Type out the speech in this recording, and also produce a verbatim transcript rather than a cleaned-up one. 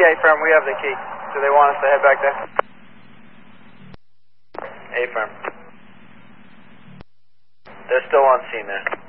A-firm, we have the key. Do they want us to head back there? A-firm. They're still on scene there.